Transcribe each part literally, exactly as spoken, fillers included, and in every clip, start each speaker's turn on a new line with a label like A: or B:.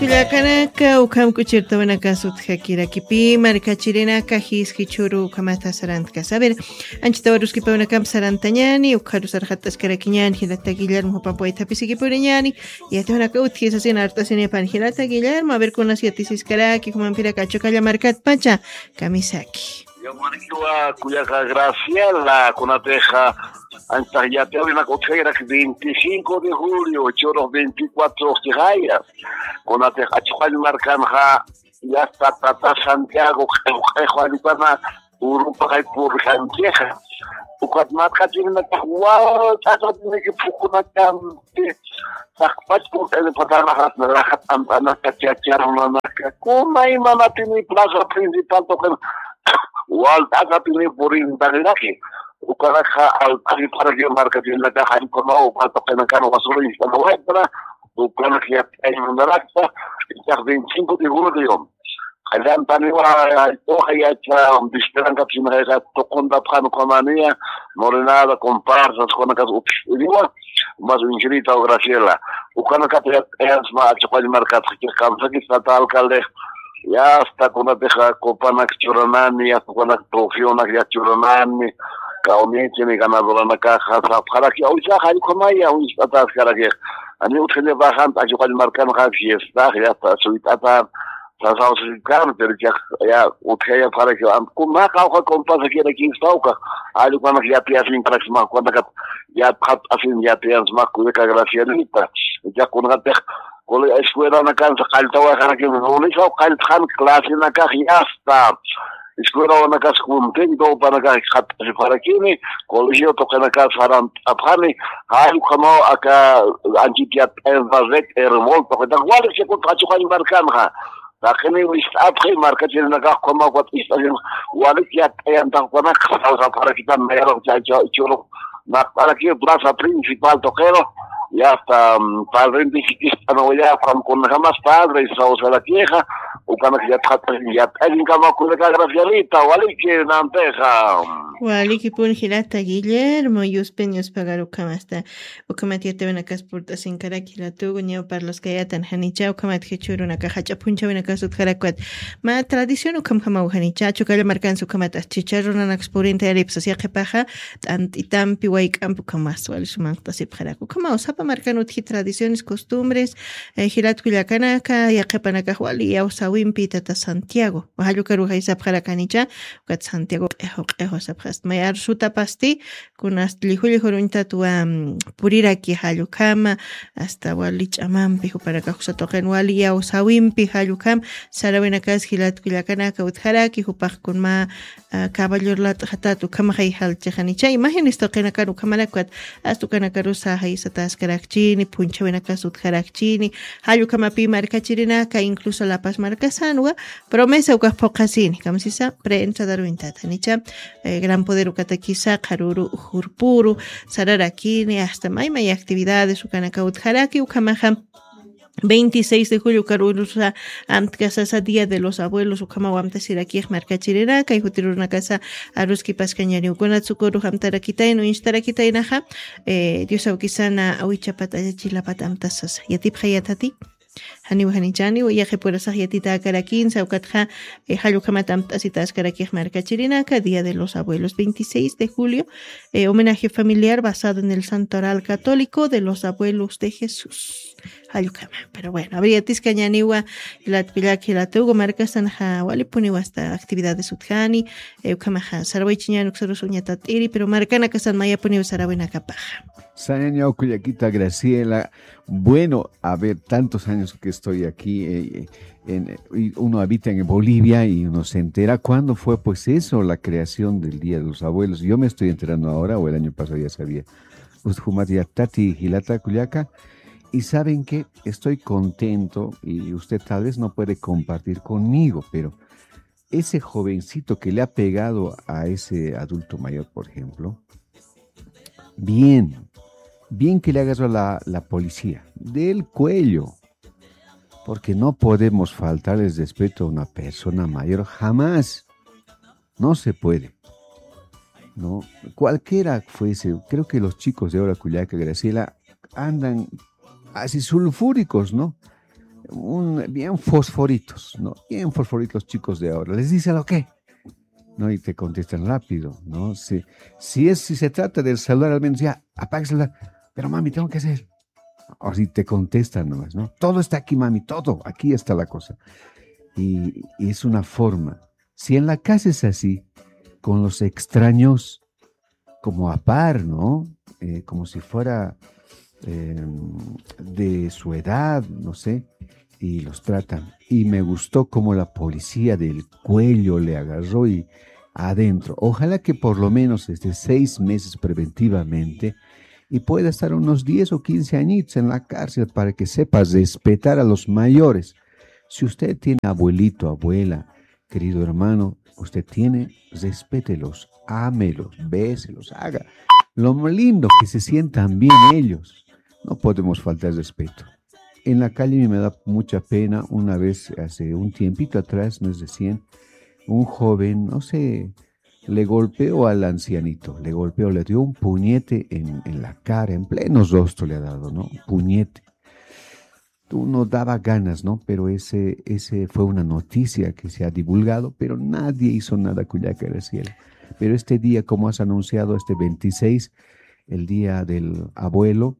A: Pilakanaka ukam kuchirtawanaka sutjakira kipi markachirinaka hiski churu ukamata sarantka saber anchitawaruski pawanakam sarantañani ukharu sarjatas karakiñani hilata Guillermo papoita pisikipuriñani yatawanaka utkisa sin artasine pan hilata Guillermo a ver con las yatisis karaki kumampira kachokalla markat pacha kamisaki.
B: Yo manikiwa kuyaka Graciela con una teja antes ya te una cochera que veinticinco de julio ocho horas veinticuatro horas con una teja chuan marcanja ya está tata Santiago que Juan Ipana Urupa hay por Santiago ukat marca tiene una wow tata tiene que fukuna tamte sakpat por el patana la hat ampana kachachar una como hay mana tiene plaza principal token wal tata tiene por internet ukaraja al para que marca tiene la caja en como para tocar cano basura y para vuelta ukaraja hay una raza ya veinticinco de julio Alam taniwa toja ya cha disperan ka primera toconda prano comania morenada comparsas con ka upiwa mas injirita o Graciela ukana ka es ma chapal marca que camsa que está alcalde ya está con la teja copana choronani ya con la profiona ya choronani kaonete ni ganadora na caja para que hoy ya hay como ya hoy está para que ani utkhele bahan ta chapal marca no fiesta ya está suitata Pasamos el carro, pero ya, ya, usted ya para que, como más cauca compasa que aquí está, algo cuando ya te hacen para que más, cuando ya hacen ya te hacen más cuida que Gracielita, ya con la te, con la escuela na casa, calta o a que no le hizo caltan clase na caja ya está. Escuela na casa contento para que para que ni colegio toca na casa para apane, algo como acá antipiat el vazek el volto, que da igual se contra chuca embarcanja. لكن يستعبخي ماركة النجاح كما قد يستعجل ولكن ينتهي كما خلاص para quitar mero cholo para que plaza principal toquero ya está padre indígena no ya con jamás padre y sauce la queja o cuando ya trata ya alguien como con la Gracielita wali que nanteja
A: wali que pun hilata Guillermo yus peños pagar o kamasta o kamati te ven acá por sin caraki la tu goño para los que ya tan hanicha o kamat que churu una caja chapuncha ven acá su karakwat ma tradición o kam kama hanicha chukala marcan su kamata chicharro na exporente alipsa sia que paja tant itam piwai campo kamas wal sumanta se kharaku kama o sapa marcan uthi tradiciones costumbres hilat kuyakanaka ya kepanaka wali ya usawimpi tata Santiago o halukaru haisa kharakanicha kat Santiago ejo ejo sapras mayar suta pasti kunas lihuli horunta tu purira ki halukama hasta wali chamampi para ka usatoken wali ya usawimpi halukam sarawena kas hilat kuyakanaka utharaki hupak kun ma caballerlat hatatu kama hay hal chanicha imágenes toqena karu kamalakwat astu kana karu sa haisa tas karakchini puncha wena kasut karakchini halu kama pi markachirina ka incluso la paz marcasanwa promesa ukas pokasini kama sisa prensa darwintata nicha eh, gran poder ukatakisa karuru hurpuru sararakini hasta maima y actividades ukana kaut haraki ukamaha veintiséis de julio carurusa amt casa día de los abuelos ukama wamta siraki markachirina kai hutiruna casa aruski pascañari ukona tsukuru hamtarakitay no instarakitay naha eh dios aukisana awichapata chilapata amtasas yatip hayatati hani wahani chani wa yaje por esa yatita karakin saukatja eh, halu kamatam tasitas karakij markachirina ka día de los abuelos veintiséis de julio eh, homenaje familiar basado en el santo oral católico de los abuelos de Jesús. Hayukama, pero bueno, habría tiscañaniwa la pilaki la tugo marcasan ha walipuniwa hasta actividades utjani eukamaha saraway chiñanuk sarusuñatat iri pero marcana kasan maya puniwa sarawena kapaja.
C: Sañaño Cuyaquita Graciela, bueno, a ver, tantos años que estoy aquí, eh, en, uno habita en Bolivia y uno se entera cuándo fue pues eso, la creación del Día de los Abuelos. Yo me estoy enterando ahora, o el año pasado ya sabía. Ushumatia Tati Hilata Cuyaca. Y saben que estoy contento y usted tal vez no puede compartir conmigo, pero ese jovencito que le ha pegado a ese adulto mayor, por ejemplo, bien, bien que le agarró la, la policía del cuello, porque no podemos faltarles respeto a una persona mayor, jamás, no se puede. ¿No? Cualquiera fuese, creo que los chicos de ahora, Cuyaca, Graciela, andan así sulfúricos, ¿no? un, bien fosforitos, ¿no? Bien fosforitos los chicos de ahora. Les dicen lo que, ¿no? Y te contestan rápido, ¿no? Si, si, es, si se trata del celular, al menos ya, apaga el celular. Pero mami, tengo que hacer. O si te contestan nomás, ¿no? Todo está aquí, mami, todo. Aquí está la cosa. Y, y es una forma. Si en la casa es así, con los extraños, como a par, ¿no? Eh, como si fuera eh, de su edad, no sé, y los tratan. Y me gustó como la policía del cuello le agarró y adentro. Ojalá que por lo menos esté seis meses preventivamente y pueda estar unos diez o quince añitos en la cárcel para que sepa respetar a los mayores. Si usted tiene abuelito, abuela, querido hermano, usted tiene, respételos, ámelos, béselos, haga lo más lindo, que se sientan bien ellos. No podemos faltar respeto. En la calle me da mucha pena, una vez, hace un tiempito atrás, nos decían, un joven, no sé, le golpeó al ancianito, le golpeó, le dio un puñete en, en la cara, en pleno rostro le ha dado, ¿no? Un puñete. Tú no daba ganas, ¿no? Pero ese, ese fue una noticia que se ha divulgado, pero nadie hizo nada, Cuyaca del Cielo. Pero este día, como has anunciado, este veintiséis, el día del abuelo,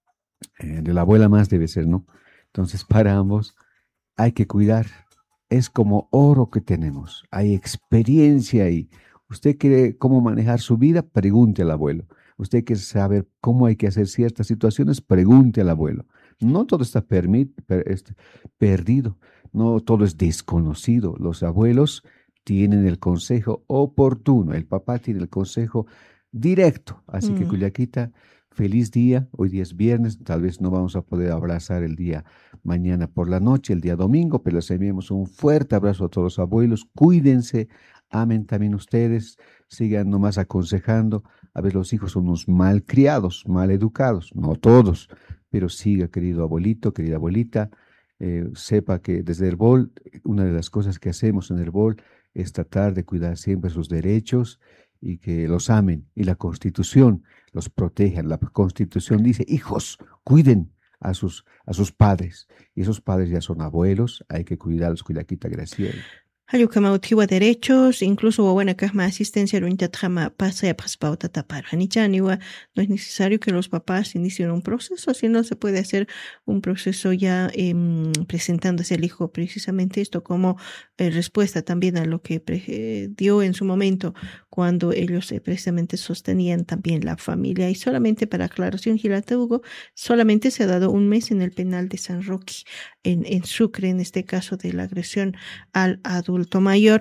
C: eh, de la abuela más debe ser, ¿no? Entonces, para ambos, hay que cuidar. Es como oro que tenemos. Hay experiencia ahí. Usted quiere cómo manejar su vida, pregunte al abuelo. Usted quiere saber cómo hay que hacer ciertas situaciones, pregunte al abuelo. No todo está permit, per, este, perdido, no todo es desconocido. Los abuelos tienen el consejo oportuno, el papá tiene el consejo directo. Así mm. que, Cuyaquita, feliz día. Hoy día es viernes, tal vez no vamos a poder abrazar el día mañana por la noche, el día domingo, pero les enviamos un fuerte abrazo a todos los abuelos. Cuídense, amen también ustedes, sigan nomás aconsejando. A veces los hijos son unos malcriados, mal educados, no todos, pero siga, querido abuelito, querida abuelita, eh, sepa que desde el B O L, una de las cosas que hacemos en el B O L es tratar de cuidar siempre sus derechos y que los amen. Y la Constitución los protege. La Constitución dice, hijos, cuiden a sus, a sus padres. Y esos padres ya son abuelos, hay que cuidarlos, Cuyaquita Graciela.
A: Hayukama utiwa derechos, incluso buena kama asistencia lo intentama pasa y paspauta tapar. Hanichaniwa, no es necesario que los papás inicien un proceso, sino se puede hacer un proceso ya eh, presentándose al hijo. Precisamente esto como eh, respuesta también a lo que pre, eh, dio en su momento cuando ellos eh, precisamente sostenían también la familia. Y solamente para aclaración, Gilata Hugo, solamente se ha dado un mes en el penal de San Roque, en, en Sucre, en este caso de la agresión al adulto mayor.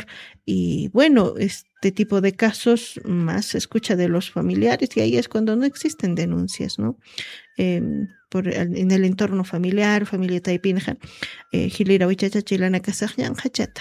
A: Y bueno, este tipo de casos más se escucha de los familiares y ahí es cuando no existen denuncias, ¿no? Eh, por, en el entorno familiar, familia taipinja, Gilira Huichacha Chilana Kazajyan Hachata.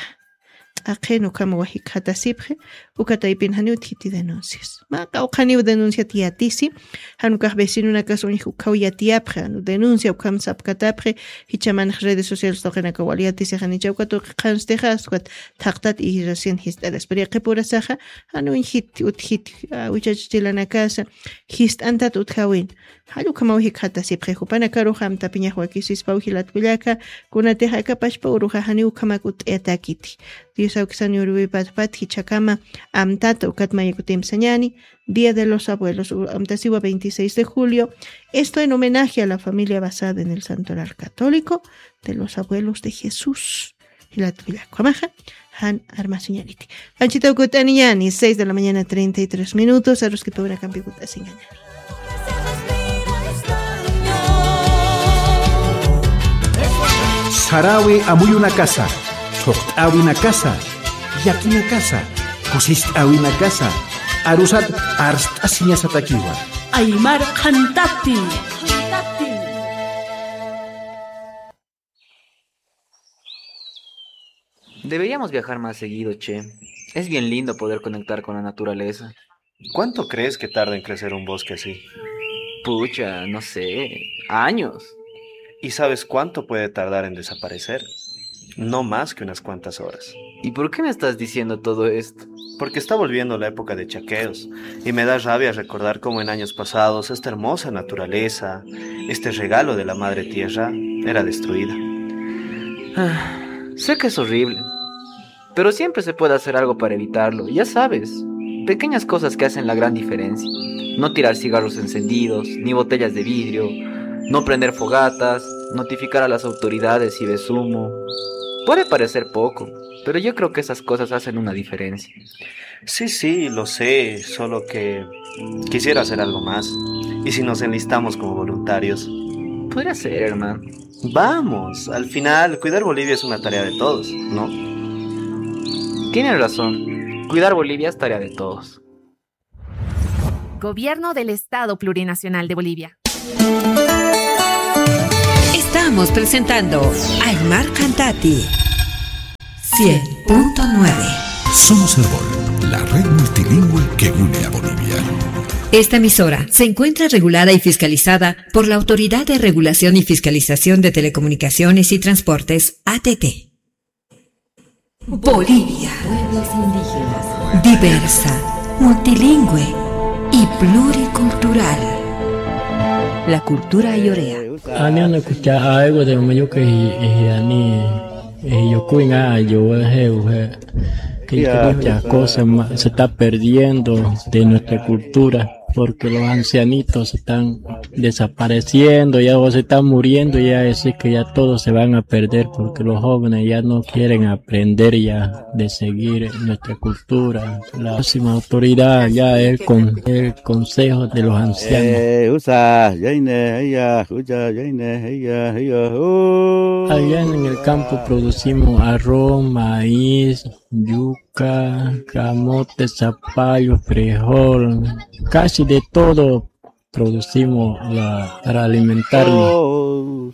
A: Akeno kama wahikata sipje, ukataipin haniu titi denuncias. Ma kaukaniu denuncia tiatisi, hanukah vecino una casa un ukauya tiapre, anu denuncia ukam sapkatapre, hichaman redes sociales toquen akawaliati se hanichauka to kanstejas, kwat taktat y recién hist a la experiencia pura saja, anu hit ut hit, uchachichilana casa, hist antat utkawin. Halu kama wahikata sipje, hupana karuham tapiña huakisis pauhilat kuliaka, kunateja kapashpa uruja haniu kamakut etakiti. Dios auxani urubi pat pat hichakama amtata ukatmayakutim sañani, Día de los Abuelos, amtasiwa veintiséis de julio. Esto en homenaje a la familia basada en el Santo Orar Católico de los Abuelos de Jesús. Hilatvilacuamaja, Han Arma Señaliti. Anchita ukutaniani, seis de la mañana, treinta y tres minutos, a los que pueden cambiar sin engañar.
D: Sarawi amuy una casa. Awi una casa, yaki una casa, kusist awi una casa, arusat arst asinya satakiwa.
E: Aymar cantati.
F: Deberíamos viajar más seguido, che. Es bien lindo poder conectar con la naturaleza.
G: ¿Cuánto crees que tarda en crecer un bosque así?
F: Pucha, no sé, años.
G: ¿Y sabes cuánto puede tardar en desaparecer? No más que unas cuantas horas.
F: ¿Y por qué me estás diciendo todo esto?
G: Porque está volviendo la época de chaqueos y me da rabia recordar cómo en años pasados esta hermosa naturaleza, este regalo de la madre tierra, era destruida.
F: Ah, sé que es horrible, pero siempre se puede hacer algo para evitarlo, ya sabes. Pequeñas cosas que hacen la gran diferencia. No tirar cigarros encendidos, ni botellas de vidrio, no prender fogatas, notificar a las autoridades si ves humo. Puede parecer poco, pero yo creo que esas cosas hacen una diferencia.
G: Sí, sí, lo sé, solo que quisiera hacer algo más. ¿Y si nos enlistamos como voluntarios?
F: Podría ser, hermano.
G: Vamos, al final, cuidar Bolivia es una tarea de todos, ¿no?
F: Tienes razón. Cuidar Bolivia es tarea de todos.
H: Gobierno del Estado Plurinacional de Bolivia.
I: Estamos presentando Aymar Cantati cien punto nueve.
J: Somos Herbol, la red multilingüe que une a Bolivia.
I: Esta emisora se encuentra regulada y fiscalizada por la Autoridad de Regulación y Fiscalización de Telecomunicaciones y Transportes, A T T. Bolivia, pueblos indígenas, diversa, multilingüe y pluricultural. La cultura ayorea.
K: Ani no escucha algo de medio que ani yo cuina yo que muchas cosas se está perdiendo de nuestra cultura porque los ancianitos están desapareciendo, ya o se están muriendo, ya es que ya todos se van a perder porque los jóvenes ya no quieren aprender ya de seguir nuestra cultura. La próxima autoridad ya es con el consejo de los ancianos. Allá en el campo producimos arroz, maíz, yuca, camote, zapallo, frijol, casi de todo producimos la, para alimentarnos.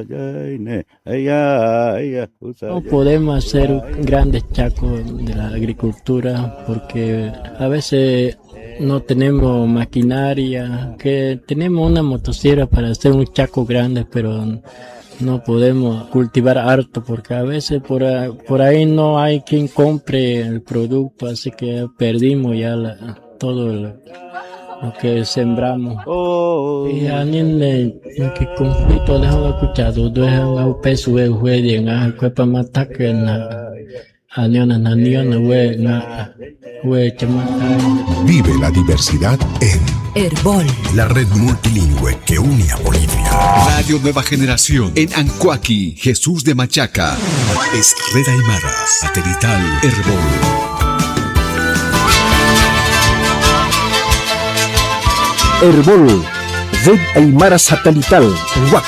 K: No podemos hacer grandes chacos de la agricultura porque a veces no tenemos maquinaria, que tenemos una motosierra para hacer un chaco grande, pero no podemos cultivar harto porque a veces por, por ahí no hay quien compre el producto, así que perdimos ya la, todo el, lo que sembramos. Oh, y a niños que conflicto dejó escuchado, dejan a peso de juez en a cuerpo matar que na a niños na niños we na we chama.
J: Vive la diversidad en
I: Herbol,
J: la red multilingüe que une a Bolivia. Radio Nueva Generación en Ancuaqui, Jesús de Machaca. Es Red Aymara, satelital Herbol.
D: Herbol, Red Aymara satelital,